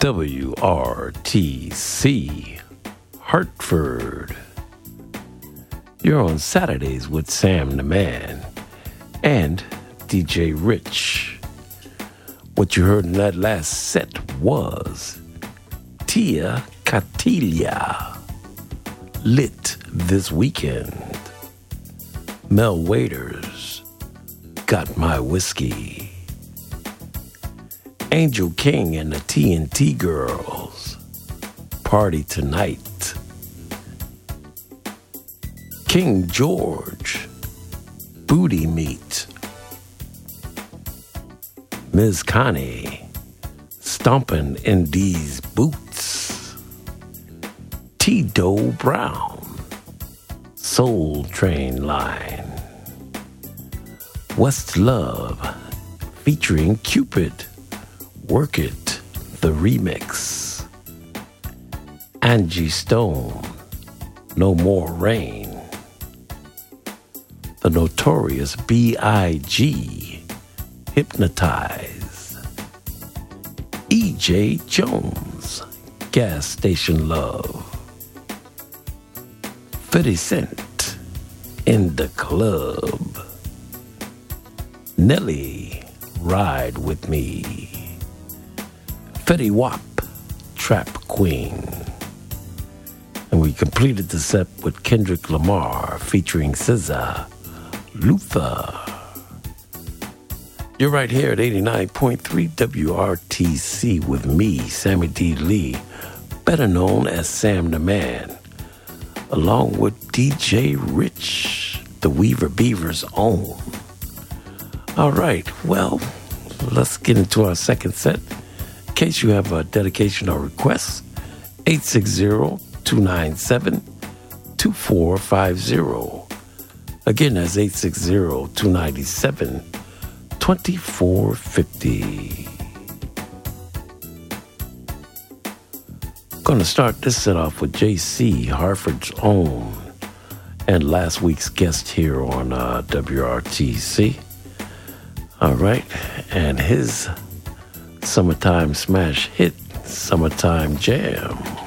WRTC Hartford. You're on Saturdays with Sam the Man and DJ Rich. What you heard in that last set was Tia Catilia, Lit This Weekend. Mel Waiters, Got My Whiskey. Angel King and the TNT Girls, Party Tonight. King George, Booty Meat. Ms. Connie, Stompin' in These Boots. T-Doe Brown, Soul Train Line. West Love, featuring Cupid, Work It, the remix. Angie Stone, No More Rain. The Notorious B.I.G., Hypnotize. E.J. Jones, Gas Station Love. 50 Cent, In the Club. Nelly, Ride With Me. Fetty Wap, Trap Queen. And we completed the set with Kendrick Lamar featuring SZA, Luther. You're right here at 89.3 WRTC with me, Sammy D. Lee, better known as Sam the Man, along with DJ Rich, the Weaver Beaver's own. All right, well, let's get into our second set. In case you have a dedication or request, 860-297-2450. Again, that's 860-297-2450. Going to start this set off with JC, Hartford's own, and last week's guest here on WRTC. All right, and his summertime smash hit, Summertime Jam.